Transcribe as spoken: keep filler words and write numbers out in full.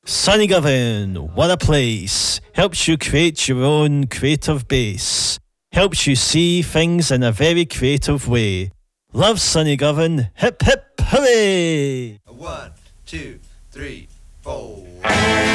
Sunnygovern, what a place. Helps you create your own creative base. Helps you see things in a very creative way. Love Sunnygovern, hip hip hooray! One, two, three, four.